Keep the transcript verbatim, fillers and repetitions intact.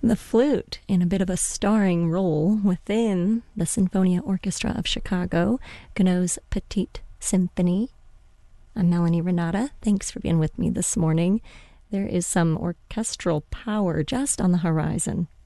the flute in a bit of a starring role within the Sinfonia Orchestra of Chicago, Gounod's Petite Symphony. I'm Melanie Renata. Thanks for being with me this morning. There is some orchestral power just on the horizon